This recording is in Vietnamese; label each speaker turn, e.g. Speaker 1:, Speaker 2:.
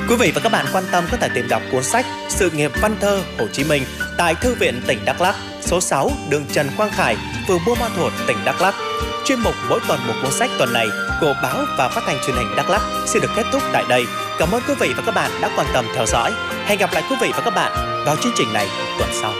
Speaker 1: Quý vị và các bạn quan tâm có thể tìm đọc cuốn sách Sự nghiệp văn thơ Hồ Chí Minh tại Thư viện tỉnh Đắk Lắk, số 6 đường Trần Quang Khải, phường Buôn Ma Thuột, tỉnh Đắk Lắk. Chuyên mục Mỗi tuần một cuốn sách tuần này của báo và phát thanh truyền hình Đắk Lắk xin được kết thúc tại đây. Cảm ơn quý vị và các bạn đã quan tâm theo dõi. Hẹn gặp lại quý vị và các bạn vào chương trình này tuần sau.